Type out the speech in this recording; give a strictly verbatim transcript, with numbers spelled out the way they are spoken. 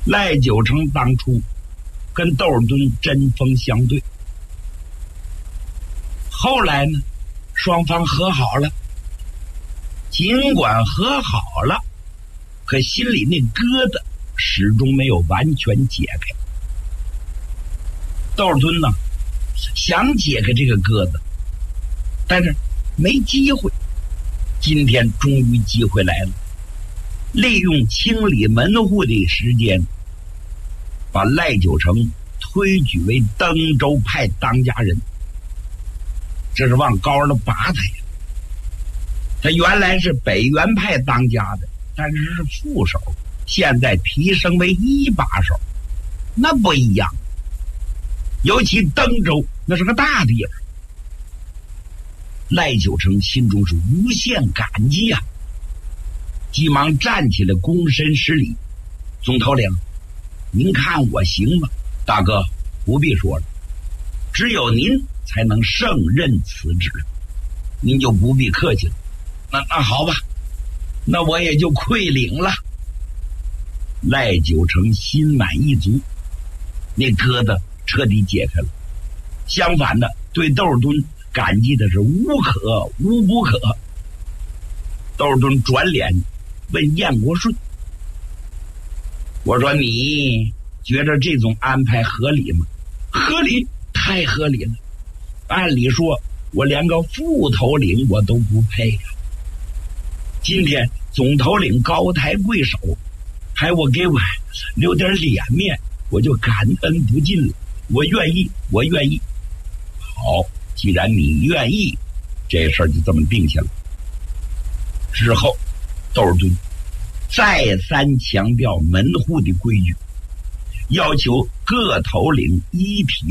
赖九成当初跟窦尔敦针锋相对，后来呢，双方和好了。尽管和好了，可心里那疙瘩始终没有完全解开。窦尔敦呢，想解开这个疙瘩，但是没机会。今天终于机会来了，利用清理门户的时间，把赖九成推举为登州派当家人，这是往高了拔他呀。他原来是北原派当家的，但是是副手，现在提升为一把手，那不一样。尤其登州那是个大地方，赖九成心中是无限感激啊，急忙站起来躬身施礼：“总头领，您看我行吗？”“大哥，不必说了，只有您才能胜任此职，您就不必客气了。那那好吧，那我也就愧领了。”赖九成心满意足，那疙瘩彻底解开了。相反的，对窦尔敦感激的是无可无不可。窦尔敦转脸问燕国顺：“我说你觉得这种安排合理吗？”“合理，太合理了。按理说我连个副头领我都不配啊。今天总头领高抬贵手，还我给我留点脸面，我就感恩不尽了。我愿意，我愿意。”“好，既然你愿意，这事儿就这么定下了。”之后，窦尔敦再三强调门户的规矩，要求各头领一体